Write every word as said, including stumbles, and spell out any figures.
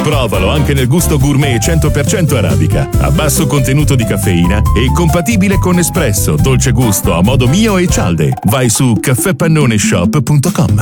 Provalo anche nel gusto gourmet cento per cento arabica, a basso contenuto di caffeina e compatibile con espresso, dolce gusto, a modo mio e cialde. Vai su caffè pannone shop punto com.